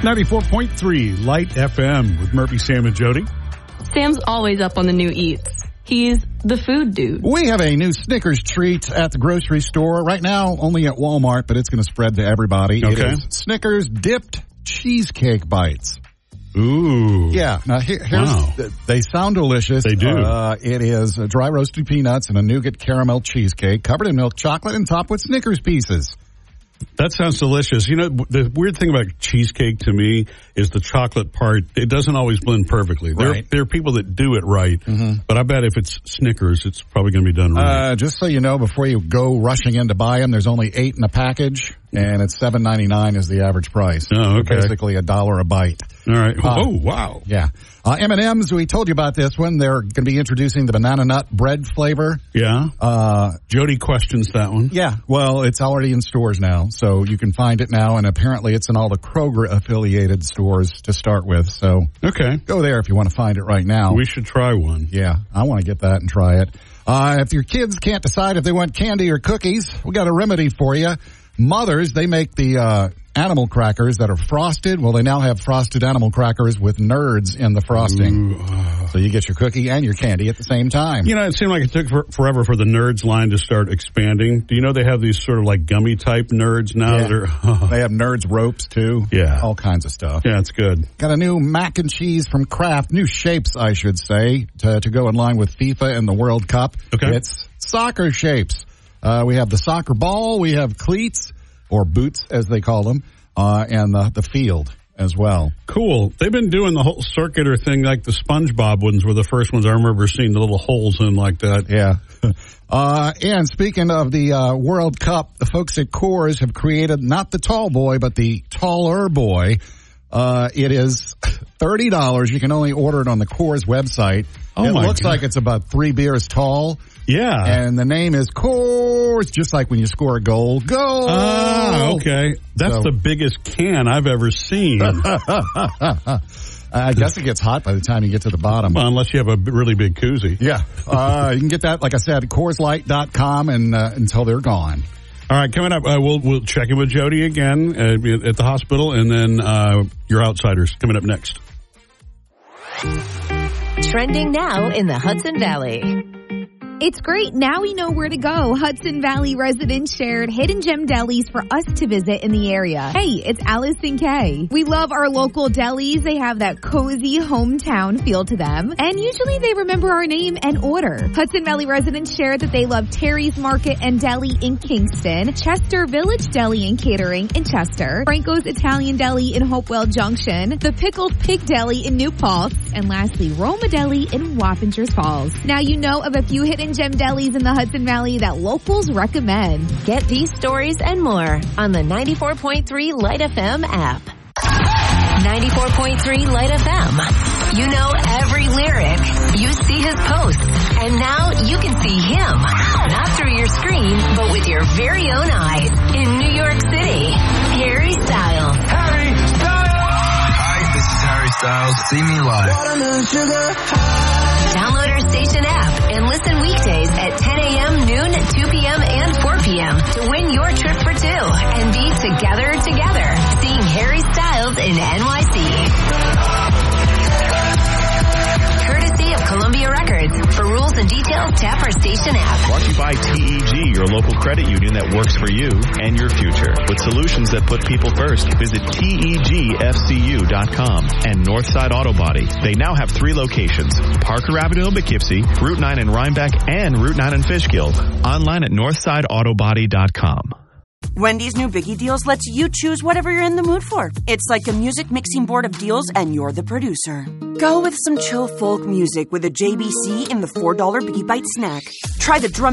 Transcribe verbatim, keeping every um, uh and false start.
ninety-four point three Light F M with Murphy, Sam, and Jody. Sam's always up on the new eats. He's the food dude. We have a new Snickers treat at the grocery store. Right now, only at Walmart, but it's going to spread to everybody. Okay. It is Snickers dipped cheesecake bites. Ooh. Yeah. Now, here, here's, Wow. they sound delicious. They do. Uh, it is uh, dry roasted peanuts and a nougat caramel cheesecake covered in milk chocolate and topped with Snickers pieces. That sounds delicious. You know, the weird thing about cheesecake to me is the chocolate part. It doesn't always blend perfectly. There, Right. there are people that do it right, Mm-hmm. but I bet if it's Snickers, it's probably going to be done right. Uh, just so you know, before you go rushing in to buy them, there's only eight in a package, and it's seven ninety-nine is the average price. Oh, okay. So basically a dollar a bite. All right. Uh, oh, wow. Yeah. Uh, M and M's, we told you about this one. They're going to be introducing the banana nut bread flavor. Yeah. Uh, Jody questions that one. yeah. Well, it's already in stores now, so you can find it now, and apparently it's in all the Kroger-affiliated stores to start with. So Okay. go there if you want to find it right now. We should try one. Yeah, I want to get that and try it. Uh, if your kids can't decide if they want candy or cookies, we got a remedy for you. Mothers, they make the uh, animal crackers that are frosted. Well, they now have frosted animal crackers with nerds in the frosting. Ooh, uh, So you get your cookie and your candy at the same time. You know, it seemed like it took for, forever for the Nerds line to start expanding. Do you know they have these sort of like gummy type Nerds now? Yeah. That are, They have nerds ropes, too. Yeah. All kinds of stuff. yeah, it's good. Got a new mac and cheese from Kraft. New shapes, I should say, to, to go in line with FIFA and the World Cup. Okay. It's soccer shapes. Uh, we have the soccer ball. We have cleats, or boots, as they call them, uh, and the, the field as well. Cool. They've been doing the whole circular thing like the SpongeBob ones were the first ones I remember seeing the little holes in like that. Yeah. Uh, and speaking of the uh, World Cup, the folks at Coors have created not the tall boy, but the taller boy. Uh, it is thirty dollars. You can only order it on the Coors website. Oh, it my looks God. like it's about three beers tall. Yeah. And the name is Coors, just like when you score a goal. Goal! Ah, okay. That's So- the biggest can I've ever seen. I guess it gets hot by the time you get to the bottom. Well, unless you have a b- really big koozie. Yeah. Uh, you can get that, like I said, at Coors Light dot com and, uh, until they're gone. All right, coming up, uh, we'll we'll check in with Jody again uh, at the hospital, and then uh, your outsiders coming up next. Trending now in the Hudson Valley. It's great. Now we know where to go. Hudson Valley residents shared hidden gem delis for us to visit in the area. Hey, it's Alice and Kay. We love our local delis. They have that cozy hometown feel to them. And usually they remember our name and order. Hudson Valley residents shared that they love Terry's Market and Deli in Kingston, Chester Village Deli and Catering in Chester, Franco's Italian Deli in Hopewell Junction, the Pickled Pig Deli in New Paltz, and lastly, Roma Deli in Wappingers Falls. Now you know of a few hidden gem delis in the Hudson Valley that locals recommend. Get these stories and more on the ninety-four point three Light F M app. ninety-four point three Light F M. You know every lyric. You see his posts. And now you can see him. Not through your screen, but with your very own eyes. In New York City, Harry Styles. Harry Styles! Hi, this is Harry Styles. See me live. Download our station app and listen weekdays at ten a.m., noon, two p.m., and four p.m. to win your trip for two and be together together, seeing Harry Styles in N Y C. Courtesy of Columbia Records. For rules and details, tap our station app. Brought to you by T E G, your local credit union that works for you and your future. With solutions that put people first, visit T E G F C U dot com and Northside Auto Body. They now have three locations: Parker Avenue in Poughkeepsie, Route nine in Rhinebeck, and Route nine in Fishkill. Online at Northside Auto Body dot com. Wendy's new Biggie Deals lets you choose whatever you're in the mood for. It's like a music mixing board of deals, and you're the producer. Go with some chill folk music with a J B C in the four dollar Biggie Bite snack. Try the drum